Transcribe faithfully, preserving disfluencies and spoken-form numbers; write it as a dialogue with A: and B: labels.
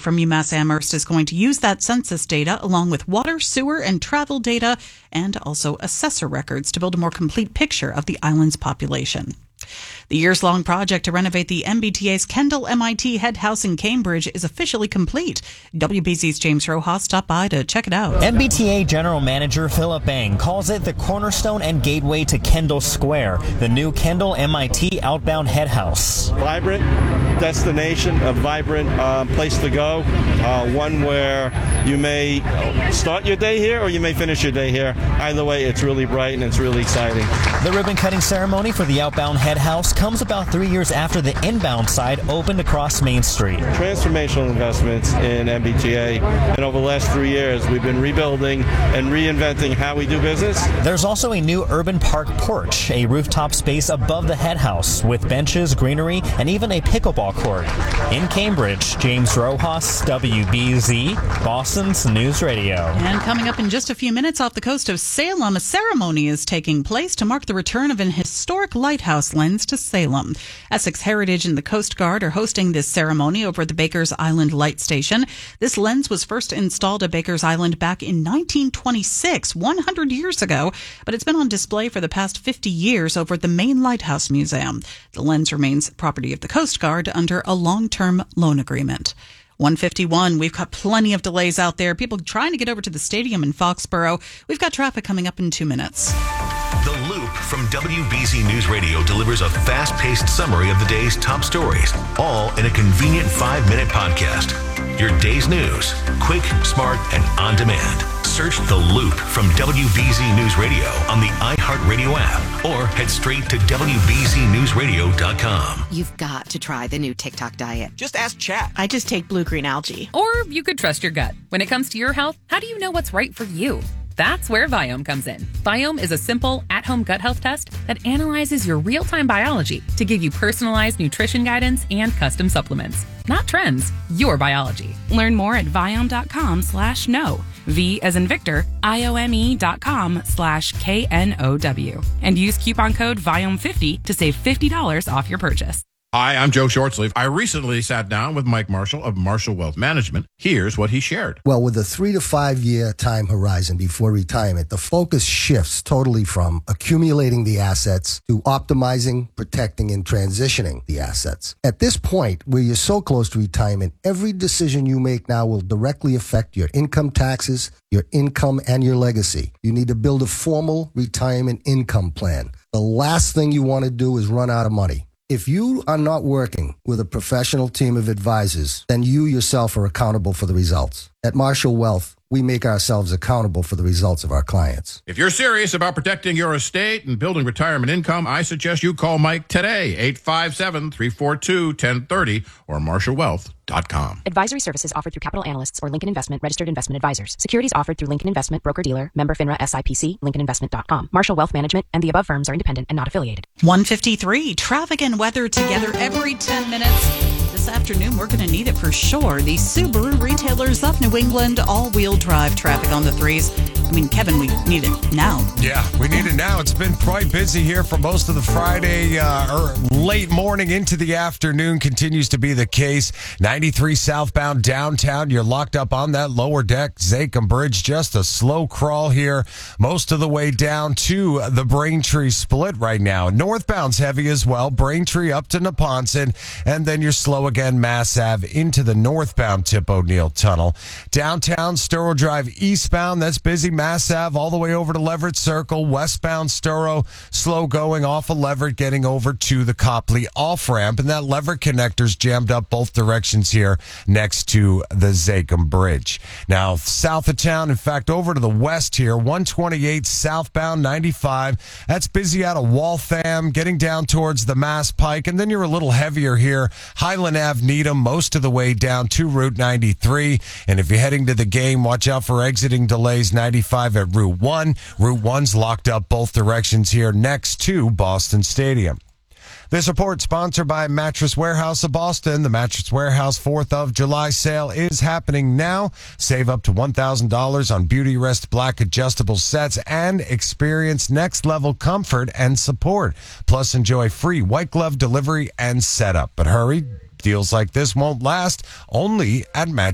A: from UMass Amherst is going to use that census data along with water, sewer, and travel data, and also assessor records to build a more complete picture of the island's population. The years-long project to renovate the M B T A's Kendall M I T head house in Cambridge is officially complete. W B Z's James Rojas stopped by to check it out.
B: M B T A General Manager Philip Bang calls it the cornerstone and gateway to Kendall Square, the new Kendall M I T outbound head house.
C: Vibrant destination, a vibrant uh, place to go, uh, one where you may start your day here or you may finish your day here. Either way, it's really bright and it's really exciting.
B: The ribbon-cutting ceremony for the outbound head house comes about three years after the inbound side opened across Main Street.
C: Transformational investments in M B T A, and over the last three years, we've been rebuilding and reinventing how we do business.
B: There's also a new urban park porch, a rooftop space above the head house with benches, greenery, and even a pickleball court. In Cambridge, James Rojas, W B Z, Boston's News Radio.
A: And coming up in just a few minutes off the coast of Salem, a ceremony is taking place to mark the return of an historic lighthouse lens to Salem. Essex Heritage and the Coast Guard are hosting this ceremony over at the Bakers Island Light Station. This lens was first installed at Bakers Island back in nineteen twenty-six, one hundred years ago, but it's been on display for the past fifty years over at the Maine Lighthouse Museum. The lens remains property of the Coast Guard under a long-term loan agreement. one fifty-one, we've got plenty of delays out there. People trying to get over to the stadium in Foxborough. We've got traffic coming up in two minutes.
D: The Loop from W B Z News Radio delivers a fast-paced summary of the day's top stories, all in a convenient five-minute podcast. Your day's news, quick, smart, and on demand. Search The Loop from W B Z News Radio on the iHeartRadio app or head straight to W B Z news radio dot com.
E: You've got to try the new TikTok diet.
F: Just ask Chat.
G: I just take blue-green algae.
H: Or you could trust your gut. When it comes to your health, how do you know what's right for you? That's where Viome comes in. Viome is a simple, at-home gut health test that analyzes your real-time biology to give you personalized nutrition guidance and custom supplements. Not trends, your biology.
I: Learn more at Viome.com slash no. V as in Victor, I-O-M-E dot com slash K N O W. And use coupon code Viome fifty to save fifty dollars off your purchase.
J: Hi, I'm Joe Shortsleeve. I recently sat down with Mike Marshall of Marshall Wealth Management. Here's what he shared.
K: Well, with a three to five year time horizon before retirement, the focus shifts totally from accumulating the assets to optimizing, protecting, and transitioning the assets. At this point, where you're so close to retirement, every decision you make now will directly affect your income taxes, your income, and your legacy. You need to build a formal retirement income plan. The last thing you want to do is run out of money. If you are not working with a professional team of advisors, then you yourself are accountable for the results. At Marshall Wealth, we make ourselves accountable for the results of our clients.
J: If you're serious about protecting your estate and building retirement income, I suggest you call Mike today, eight five seven, three four two, one zero three zero or marshall wealth dot com.
L: Advisory services offered through Capital Analysts or Lincoln Investment Registered Investment Advisors. Securities offered through Lincoln Investment Broker-Dealer, member FINRA S I P C, lincoln investment dot com. Marshall Wealth Management and the above firms are independent and not affiliated.
A: one fifty-three, traffic and weather together every ten minutes. This afternoon, we're going to need it for sure. The Subaru retailers of New England, all-wheel drive traffic on the threes. I mean, Kevin, we need it now.
M: Yeah, we need it now. It's been quite busy here for most of the Friday, uh, or late morning into the afternoon continues to be the case. ninety-three southbound downtown. You're locked up on that lower deck. Zakem Bridge, just a slow crawl here most of the way down to the Braintree split right now. Northbound's heavy as well. Braintree up to Neponset, and then you're slow again, Mass Ave into the northbound Tip O'Neill Tunnel. Downtown, Storrow Drive eastbound, that's busy. Mass Ave all the way over to Leverett Circle. Westbound Storrow, slow going off of Leverett, getting over to the Copley off-ramp. And that Leverett connector's jammed up both directions here next to the Zakem Bridge. Now, south of town, in fact, over to the west here, one twenty-eight southbound ninety-five. That's busy out of Waltham, getting down towards the Mass Pike. And then you're a little heavier here. Highland Ave Needham, most of the way down to Route ninety-three. And if you're heading to the game, watch out for exiting delays ninety-five at Route one. Route one's locked up both directions here next to Boston Stadium. This report sponsored by Mattress Warehouse of Boston. The Mattress Warehouse fourth of July sale is happening now. Save up to one thousand dollars on Beauty Rest Black adjustable sets and experience next level comfort and support. Plus enjoy free white glove delivery and setup. But hurry, deals like this won't last, only at Mattress